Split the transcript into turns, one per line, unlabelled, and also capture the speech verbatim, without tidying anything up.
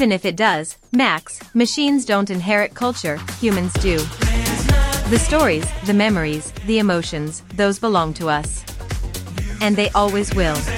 even if it does, Max, machines don't inherit culture, humans do. The stories, the memories, the emotions, those belong to us. And they always will.